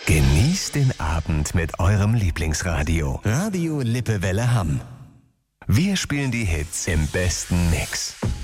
Genießt den Abend mit eurem Lieblingsradio. Radio Lippewelle Hamm. Wir spielen die Hits im besten Mix.